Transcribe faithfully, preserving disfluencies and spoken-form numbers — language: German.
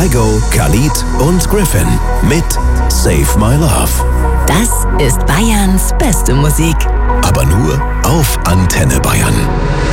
Kygo, Khalid und Griffin mit Save My Love. Das ist Bayerns beste Musik. Aber nur auf Antenne Bayern.